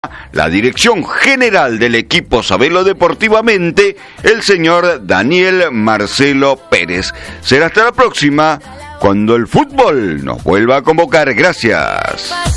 la dirección general del equipo Sabelo Deportivamente, el señor Daniel Marcelo Pérez. Será hasta la próxima, cuando el fútbol nos vuelva a convocar. Gracias.